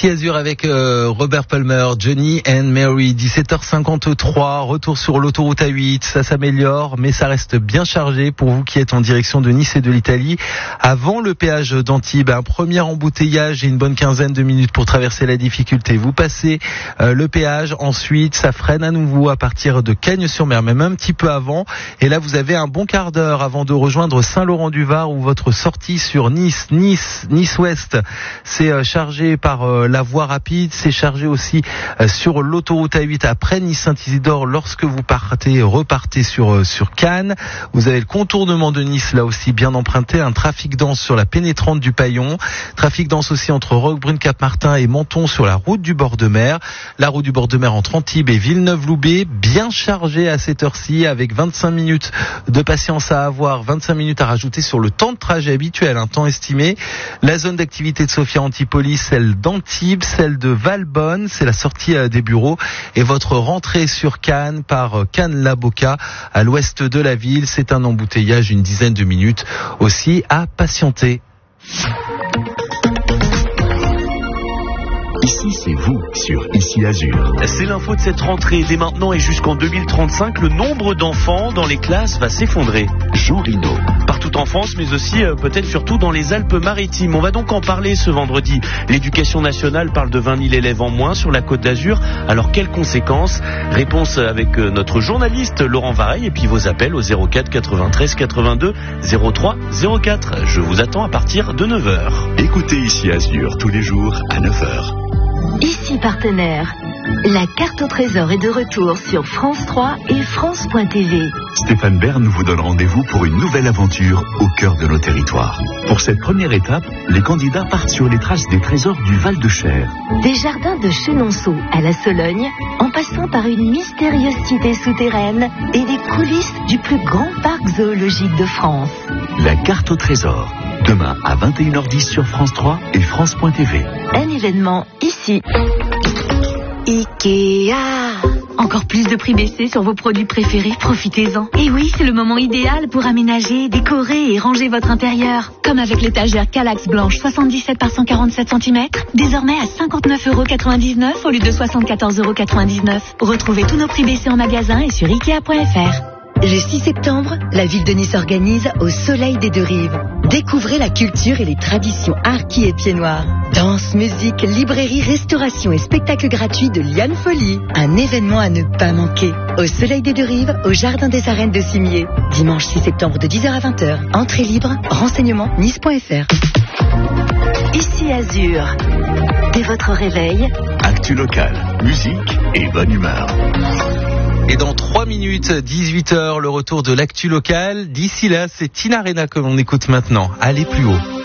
Ici Azur avec Robert Palmer, Johnny and Mary, 17h53, retour sur l'autoroute A8, ça s'améliore mais ça reste bien chargé pour vous qui êtes en direction de Nice et de l'Italie. Avant le péage d'Antibes, un premier embouteillage et une bonne quinzaine de minutes pour traverser la difficulté. Vous passez le péage, ensuite ça freine à nouveau à partir de Cagnes-sur-Mer, même un petit peu avant. Et là vous avez un bon quart d'heure avant de rejoindre Saint-Laurent-du-Var où votre sortie sur Nice-Ouest, c'est chargé par la voie rapide, c'est chargé aussi sur l'autoroute A8 après Nice-Saint-Isidore lorsque vous repartez sur Cannes. Vous avez le contournement de Nice là aussi bien emprunté, un trafic dense sur la pénétrante du Paillon, trafic dense aussi entre Roquebrune, Cap-Martin et Menton sur la route du bord de mer. La route du bord de mer entre Antibes et Villeneuve-Loubet, bien chargée à cette heure-ci avec 25 minutes de patience à avoir, 25 minutes à rajouter sur le temps de trajet habituel, un temps estimé. La zone d'activité de Sophia Antipolis, celle d'Antibes, celle de Valbonne, c'est la sortie des bureaux et votre rentrée sur Cannes par Cannes-la-Boca à l'ouest de la ville, c'est un embouteillage une dizaine de minutes aussi à patienter. Ici, c'est vous, sur Ici Azur. C'est l'info de cette rentrée. Dès maintenant et jusqu'en 2035, le nombre d'enfants dans les classes va s'effondrer. Jean Rino. Partout en France, mais aussi peut-être surtout dans les Alpes-Maritimes. On va donc en parler ce vendredi. L'éducation nationale parle de 20 000 élèves en moins sur la Côte d'Azur. Alors, quelles conséquences ? Réponse avec notre journaliste Laurent Vareille et puis vos appels au 04 93 82 03 04. Je vous attends à partir de 9h. Écoutez Ici Azur tous les jours à 9h. Ici partenaire, la carte au trésor est de retour sur France 3 et France.tv. Stéphane Bern vous donne rendez-vous pour une nouvelle aventure au cœur de nos territoires. Pour cette première étape, les candidats partent sur les traces des trésors du Val-de-Cher. Des jardins de Chenonceau à la Sologne, en passant par une mystérieuse cité souterraine et des coulisses du plus grand parc zoologique de France. La carte au trésor, demain à 21h10 sur France 3 et France.tv. Un événement ici. Ikea. Encore plus de prix baissés sur vos produits préférés, profitez-en. Et oui, c'est le moment idéal pour aménager, décorer et ranger votre intérieur. Comme avec l'étagère Kallax blanche 77 par 147 cm, désormais à 59,99€ au lieu de 74,99€. Retrouvez tous nos prix baissés en magasin et sur Ikea.fr. Le 6 septembre, la ville de Nice organise Au Soleil des Deux Rives. Découvrez la culture et les traditions harkis et pieds noirs. Danse, musique, librairie, restauration et spectacle gratuit de Liane Folie. Un événement à ne pas manquer. Au Soleil des Deux Rives, au Jardin des Arènes de Cimier. Dimanche 6 septembre de 10h à 20h. Entrée libre, renseignements nice.fr. Ici Azur. Dès votre réveil, Actu local, musique et bonne humeur. Et dans 3 minutes, 18h, le retour de l'actu locale. D'ici là, c'est Tina Arena que l'on écoute maintenant. Allez plus haut.